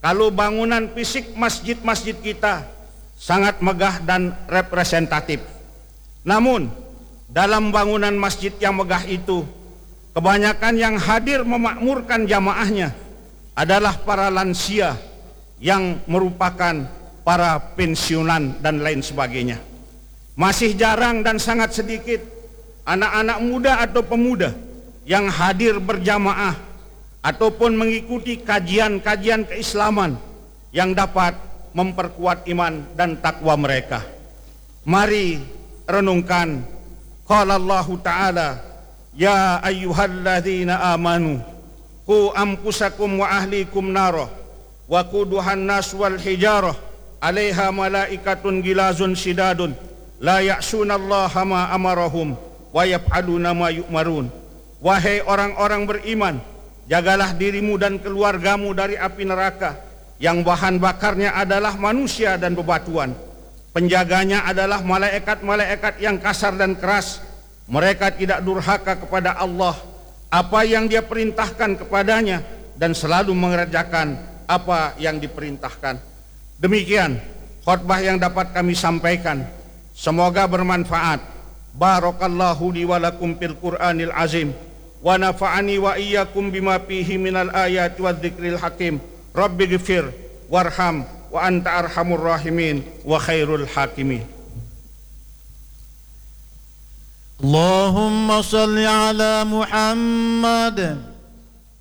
kalau bangunan fisik masjid-masjid kita sangat megah dan representatif. Namun, dalam bangunan masjid yang megah itu, kebanyakan yang hadir memakmurkan jamaahnya adalah para lansia yang merupakan para pensiunan dan lain sebagainya. Masih jarang dan sangat sedikit anak-anak muda atau pemuda yang hadir berjamaah ataupun mengikuti kajian-kajian keislaman yang dapat memperkuat iman dan takwa mereka. Mari renungkan qala Allah Ta'ala, ya ayyuhalladzina amanu qu anfusakum wa ahlikum nara wa quduhan nas wal hijarah 'alaiha malaikatun gilazun shidadun la ya'sunallaha ma amarahum wa yaf'aluna ma yu'marun. Wahai orang-orang beriman, jagalah dirimu dan keluargamu dari api neraka yang bahan bakarnya adalah manusia dan bebatuan. Penjaganya adalah malaikat-malaikat yang kasar dan keras. Mereka tidak durhaka kepada Allah, apa yang Dia perintahkan kepadanya, dan selalu mengerjakan apa yang diperintahkan. Demikian khutbah yang dapat kami sampaikan. Semoga bermanfaat. Barakallahu li wa lakum fil Qur'anil azim wa nafa'ani wa iyyakum bima fihi minal ayati wadh-dzikril hakim. Rabbighfir warham wa anta arhamur rahimin wa khairul hakimin. Allahumma salli ala Muhammad